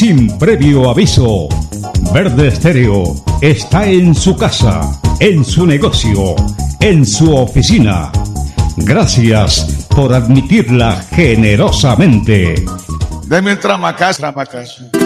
sin previo aviso. Verde Estéreo está en su casa, en su negocio, en su oficina. Gracias por admitirla generosamente. Deme un tramacás.